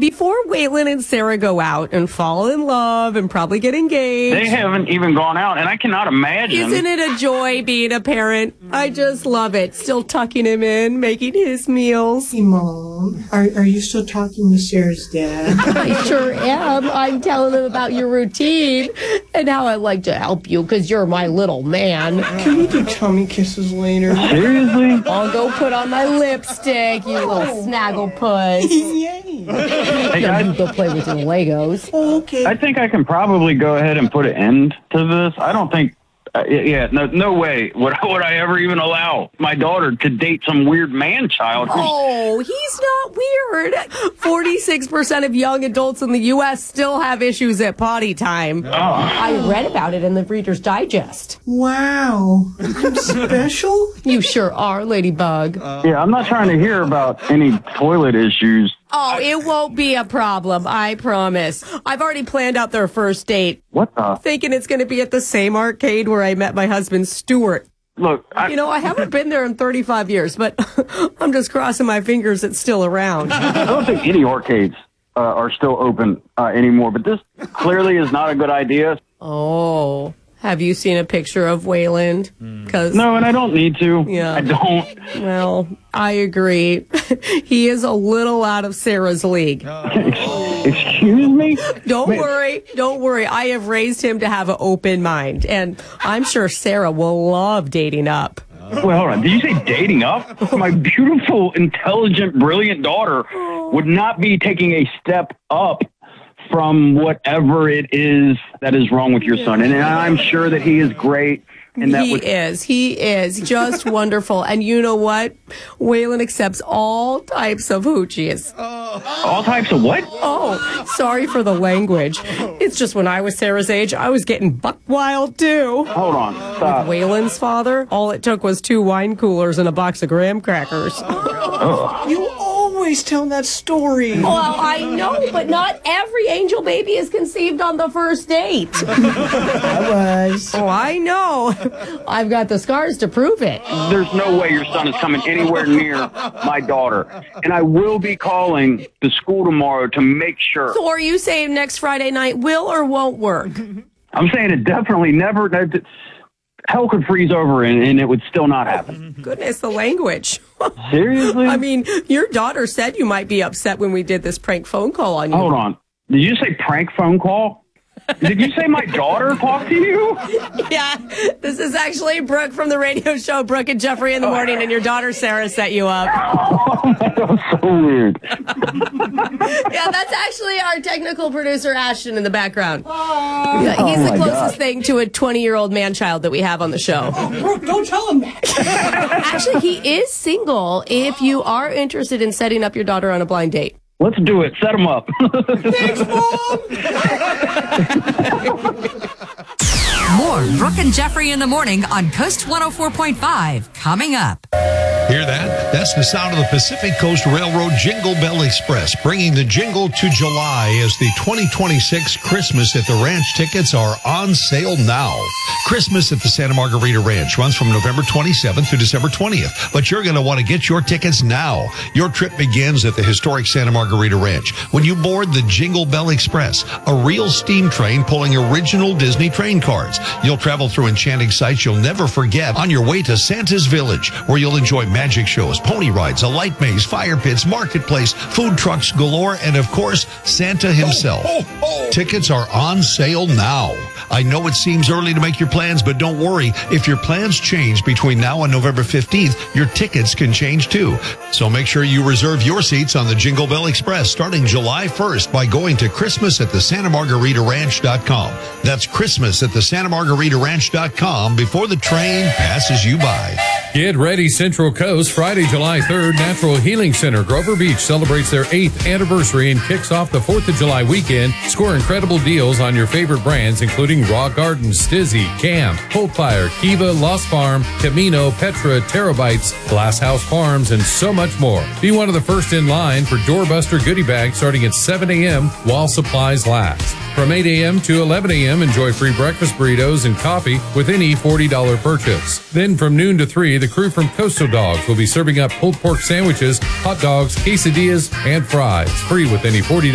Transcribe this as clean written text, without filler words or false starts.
before Waylon and Sarah go out and fall in love and probably get engaged. They haven't even gone out, and I cannot imagine. Isn't it a joy being a parent? I just love it. Still tucking him in, making his meals. Hey, Mom, are you still talking to Sarah's dad? I sure am. I'm telling him about your routine and how I like to help you because you're my little man. Can we do tummy kisses later? Seriously? I'll go put on my lipstick, you little snagglepuss. Yay. Hey, guys, Go play with your Legos. Okay. I think I can probably go ahead and put an end to this. I don't think, no way would I ever even allow my daughter to date some weird man-child. Oh, he's not weird. 46% of young adults in the U.S. still have issues at potty time. Oh. I read about it in the Reader's Digest. Wow. I'm special? You sure are, Ladybug. Yeah, I'm not trying to hear about any toilet issues. Oh, it won't be a problem, I promise. I've already planned out their first date. What the? Thinking it's going to be at the same arcade where I met my husband, Stuart. Look, I haven't been there in 35 years, but I'm just crossing my fingers it's still around. I don't think any arcades are still open anymore, but this clearly is not a good idea. Oh, have you seen a picture of Wayland? No, and I don't need to. Yeah. I don't. Well, I agree. He is a little out of Sarah's league. Excuse me? Don't worry. I have raised him to have an open mind, and I'm sure Sarah will love dating up. Well, hold on. Did you say dating up? My beautiful, intelligent, brilliant daughter would not be taking a step up from whatever it is that is wrong with your son. And I'm sure that he is great. And that He is just wonderful. And you know what? Waylon accepts all types of hoochies. All types of what? Oh, sorry for the language. It's just when I was Sarah's age, I was getting buck wild too. Hold on. Stop. Waylon's father, all it took was 2 wine coolers and a box of graham crackers. You always tell that story. Well, I know, but not every angel baby is conceived on the first date. I was. Oh, I know. I've got the scars to prove it. There's no way your son is coming anywhere near my daughter. And I will be calling the school tomorrow to make sure. So are you saying next Friday night will or won't work? I'm saying it definitely never. Hell could freeze over and it would still not happen. Goodness, the language. Seriously? I mean, your daughter said you might be upset when we did this prank phone call on you. Hold on. Did you say prank phone call? Did you say my daughter talked to you? Yeah, this is actually Brooke from the radio show Brooke and Jeffrey in the Morning, and your daughter Sarah set you up. Oh, that was so weird. Yeah, that's actually our technical producer Ashton in the background. Yeah, he's the closest thing to a 20-year-old man-child that we have on the show. Brooke, don't tell him that. Actually, he is single if you are interested in setting up your daughter on a blind date. Let's do it. Set them up. Thanks, Mom. More Brooke and Jeffrey in the Morning on Coast 104.5 coming up. Hear that? That's the sound of the Pacific Coast Railroad Jingle Bell Express, bringing the jingle to July as the 2026 Christmas at the Ranch tickets are on sale now. Christmas at the Santa Margarita Ranch runs from November 27th through December 20th, but you're going to want to get your tickets now. Your trip begins at the historic Santa Margarita Ranch when you board the Jingle Bell Express, a real steam train pulling original Disney train cars. You'll travel through enchanting sights you'll never forget on your way to Santa's Village, where you'll enjoy magic shows, pony rides, a light maze, fire pits, marketplace, food trucks galore, and of course, Santa himself. Tickets are on sale now. I know it seems early to make your plans, but don't worry. If your plans change between now and November 15th, your tickets can change too. So make sure you reserve your seats on the Jingle Bell Express starting July 1st by going to christmasatthesantamargaritaranch.com. That's christmasatthesantamargaritaranch.com before the train passes you by. Get ready, Central Coast. Friday, July 3rd, Natural Healing Center, Grover Beach celebrates their 8th anniversary and kicks off the 4th of July weekend. Score incredible deals on your favorite brands, including Raw Gardens, Stizzy, Camp, Hope-Fire, Kiva, Lost Farm, Camino, Petra, Terabytes, Glass House Farms, and so much more. Be one of the first in line for Doorbuster goodie bags starting at 7 a.m. while supplies last. From 8 a.m. to 11 a.m., enjoy free breakfast burritos and coffee with any $40 purchase. Then from noon to 3, the crew from Coastal Dogs will be serving up pulled pork sandwiches, hot dogs, quesadillas, and fries, free with any $40